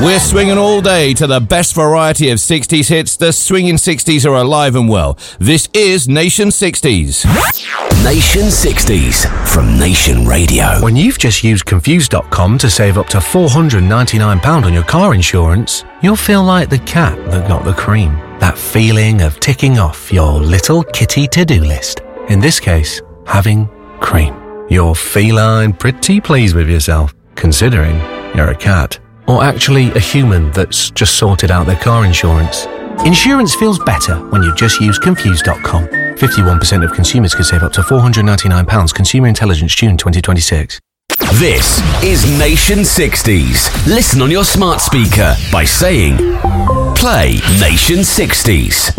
We're swinging all day to the best variety of 60s hits. The swinging 60s are alive and well. This is Nation 60s. Nation 60s from Nation Radio. When you've just used Confused.com to save up to £499 on your car insurance, you'll feel like the cat that got the cream. That feeling of ticking off your little kitty to-do list. In this case, having cream. You're feline pretty pleased with yourself, considering you're a cat. Or actually a human that's just sorted out their car insurance. Insurance feels better when you just use Confused.com. 51% of consumers could save up to £499. Consumer Intelligence, June 2026. This is Nation 60s. Listen on your smart speaker by saying, play Nation 60s.